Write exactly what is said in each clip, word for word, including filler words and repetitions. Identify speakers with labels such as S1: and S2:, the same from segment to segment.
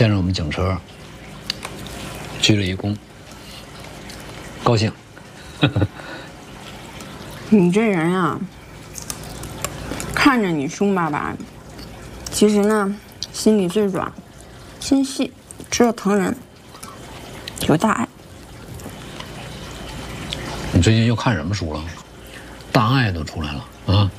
S1: 见着我们警车，鞠了一躬，高兴。
S2: 你这人啊，看着你凶巴巴的，其实呢，心里最软，心细，知道疼人，有大爱。
S1: 你最近又看什么书了？大爱都出来了啊！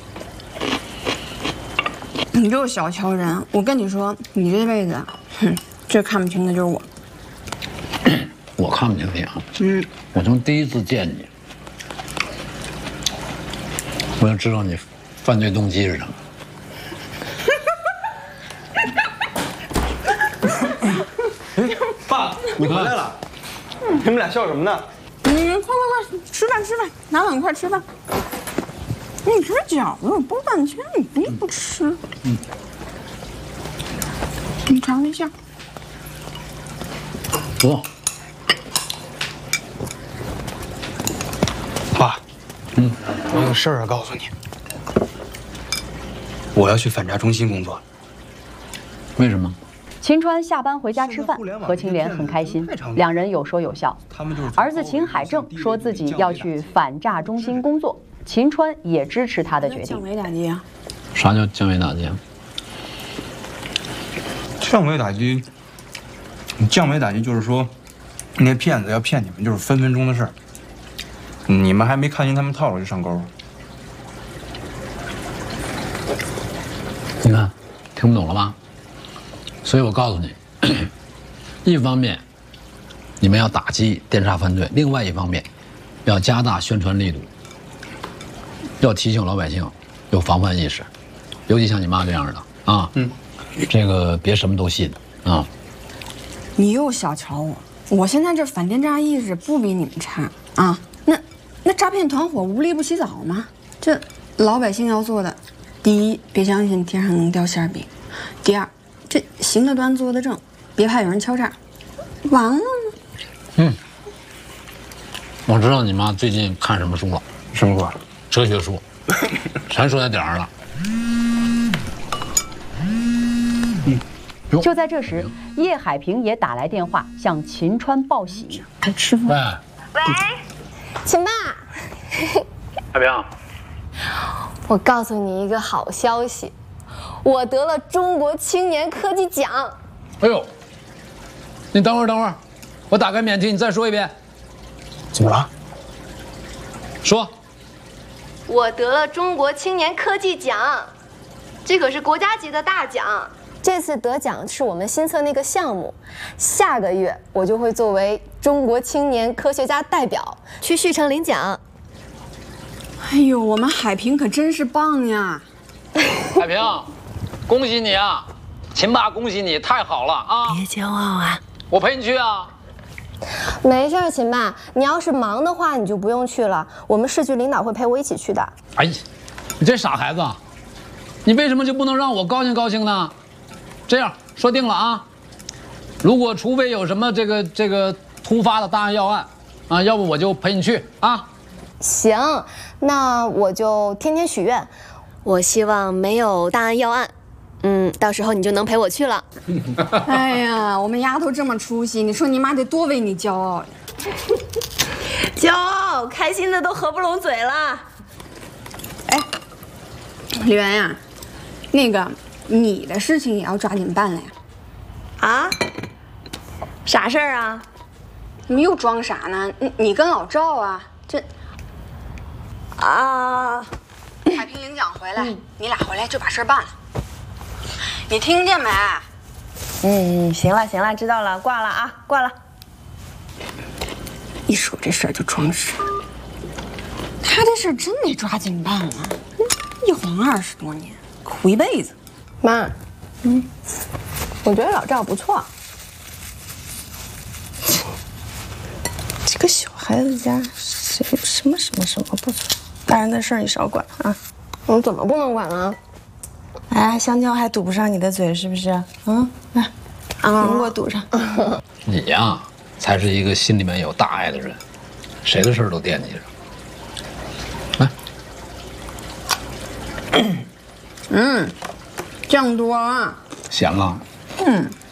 S2: 你这个小瞧人，我跟你说，你这辈子，哼，最看不清的就是我。
S1: 我看不清你啊！
S2: 嗯，
S1: 我从第一次见你，我就知道你犯罪动机是什么。
S3: 哎，爸，你回来了！你们俩笑什么呢？
S2: 你快快快，吃饭吃饭，拿碗快吃饭。你吃饺子，我剥半天，你不不吃？嗯，你尝一下。
S1: 不。
S3: 爸，嗯，我有事儿要告诉你。我要去反诈中心工作。
S1: 为什么？
S4: 秦川下班回家吃饭，何青莲很开心，两人有说有笑。儿子秦海正说自己要去反诈中心工作，秦川也支持他的决定。
S2: 降维打击啊！
S1: 啥叫降维打击？
S3: 降维打击，降维打击就是说，那些骗子要骗你们，就是分分钟的事儿。你们还没看清他们套路就上钩。
S1: 你看，听不懂了吧？所以我告诉你，一方面你们要打击电诈犯罪，另外一方面要加大宣传力度，要提醒老百姓有防范意识，尤其像你妈这样的啊，嗯，这个别什么都信啊。
S2: 你又小瞧我，我现在这反电诈意识不比你们差啊。那那诈骗团伙无利不起早吗？这老百姓要做的，第一，别相信天上能掉馅饼；第二，这行得端坐得正，别怕有人敲诈。完了吗？
S1: 嗯，我知道你妈最近看什么书了，
S3: 什么书？
S1: 哲学书，全说在点儿了。
S4: 嗯，就在这时，叶海平也打来电话向秦川报喜。
S2: 吃饭。
S1: 喂，
S5: 喂，秦爸。
S1: 海平，
S5: 我告诉你一个好消息，我得了中国青年科技奖。
S1: 哎呦，你等会儿，等会儿，我打开免提，你再说一遍。
S3: 怎么了？
S1: 说。
S5: 我得了中国青年科技奖，这可是国家级的大奖。这次得奖是我们新测那个项目，下个月我就会作为中国青年科学家代表去旭城领奖。
S2: 哎呦，我们海平可真是棒呀！
S1: 海平，恭喜你啊！秦爸，恭喜你，太好了啊！
S2: 别骄傲啊！
S1: 我陪你去啊！
S5: 没事，秦爸，你要是忙的话，你就不用去了。我们市局领导会陪我一起去的。
S1: 哎呀，你这傻孩子，你为什么就不能让我高兴高兴呢？这样说定了啊！如果除非有什么这个这个突发的大案要案，啊，要不我就陪你去啊。
S5: 行，那我就天天许愿，我希望没有大案要案。嗯，到时候你就能陪我去了。
S2: 哎呀，我们丫头这么出息，你说你妈得多为你骄傲呀！
S5: 骄傲，开心的都合不拢嘴了。
S2: 哎，李媛呀，那个你的事情也要抓紧办了呀。
S5: 啊？啥事儿啊？
S2: 你又装傻呢？你你跟老赵啊，这
S5: 啊，
S2: 海平领奖回来，嗯、你俩回来就把事儿办了。你听见没？
S5: 嗯，行了行了，知道了，挂了啊，挂了。
S2: 一说这事儿就装傻，他这事儿真得抓紧办了，一晃二十多年，苦一辈子。
S5: 妈，嗯，我觉得老赵不错。
S6: 这个小孩子家谁什么什么什么不错，大人的事儿你少管啊。
S5: 我怎么不能管啊？
S6: 哎，香蕉还堵不上你的嘴是不是？嗯，来，啊，你给我堵上。
S1: 你呀，才是一个心里面有大爱的人，谁的事儿都惦记着。来，
S2: 嗯，酱多啊。
S1: 咸了。
S2: 嗯，